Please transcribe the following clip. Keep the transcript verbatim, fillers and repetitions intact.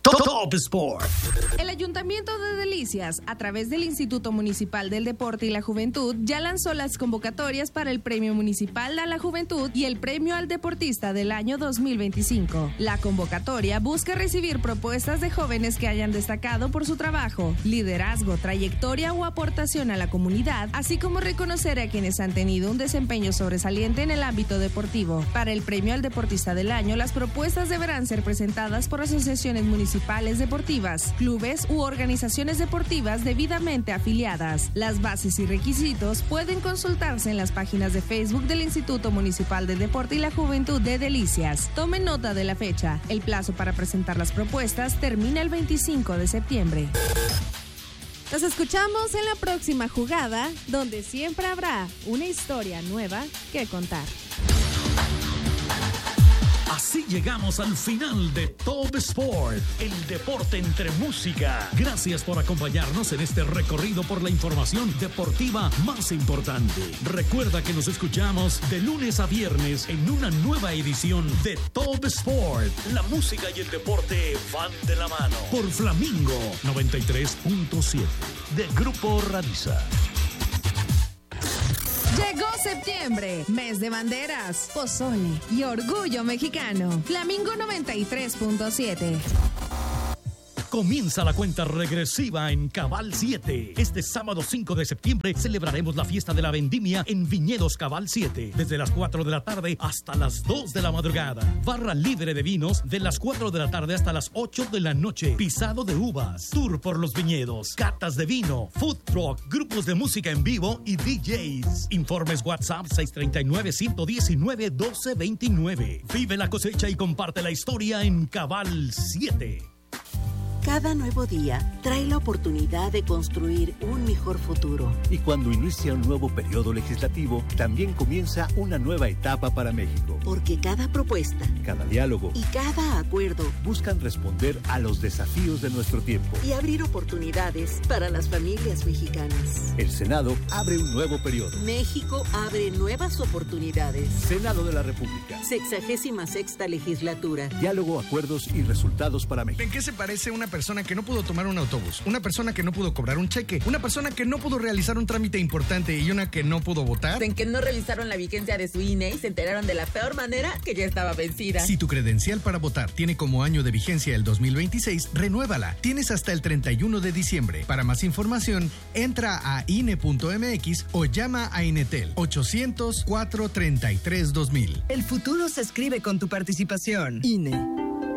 Top Sport. El Ayuntamiento de Delicias, a través del Instituto Municipal del Deporte y la Juventud, ya lanzó las convocatorias para el Premio Municipal a la Juventud y el Premio al Deportista del año dos mil veinticinco. La convocatoria busca recibir propuestas de jóvenes que hayan destacado por su trabajo, liderazgo, trayectoria o aportación a la comunidad, así como reconocer a quienes han tenido un desempeño sobresaliente en el ámbito deportivo. Para el Premio al Deportista del año, las propuestas deberán ser presentadas por asociaciones municipales deportivas, clubes u organizaciones deportivas debidamente afiliadas. Las bases y requisitos pueden consultarse en las páginas de Facebook del Instituto Municipal de Deporte y la Juventud de Delicias. Tomen nota de la fecha. El plazo para presentar las propuestas termina el veinticinco de septiembre. Nos escuchamos en la próxima jugada, donde siempre habrá una historia nueva que contar. Así llegamos al final de Top Sport, el deporte entre música. Gracias por acompañarnos en este recorrido por la información deportiva más importante. Recuerda que nos escuchamos de lunes a viernes en una nueva edición de Top Sport. La música y el deporte van de la mano. Por Flamingo noventa y tres punto siete de Grupo Radiza. Llegó septiembre, mes de banderas, pozole y orgullo mexicano. Flamingo noventa y tres punto siete. Comienza la cuenta regresiva en Cabal siete. Este sábado cinco de septiembre celebraremos la fiesta de la vendimia en Viñedos Cabal siete. Desde las cuatro de la tarde hasta las dos de la madrugada. Barra libre de vinos de las cuatro de la tarde hasta las ocho de la noche. Pisado de uvas, tour por los viñedos, catas de vino, food truck, grupos de música en vivo y D Js. Informes WhatsApp seis tres nueve, uno uno nueve, uno dos dos nueve. Vive la cosecha y comparte la historia en Cabal siete. Cada nuevo día trae la oportunidad de construir un mejor futuro. Y cuando inicia un nuevo periodo legislativo, también comienza una nueva etapa para México. Porque cada propuesta, cada diálogo y cada acuerdo buscan responder a los desafíos de nuestro tiempo y abrir oportunidades para las familias mexicanas. El Senado abre un nuevo periodo. México abre nuevas oportunidades. Senado de la República. Sexagésima sexta legislatura. Diálogo, acuerdos y resultados para México. ¿En qué se parece una persona que no pudo tomar un autobús, una persona que no pudo cobrar un cheque, una persona que no pudo realizar un trámite importante y una que no pudo votar? En que no revisaron la vigencia de su I N E y se enteraron de la peor manera que ya estaba vencida. Si tu credencial para votar tiene como año de vigencia el dos mil veintiséis, renuévala. Tienes hasta el treinta y uno de diciembre. Para más información, entra a I N E punto M X o llama a Inetel ochocientos, cuatrocientos treinta y tres, dos mil. El futuro se escribe con tu participación. I N E.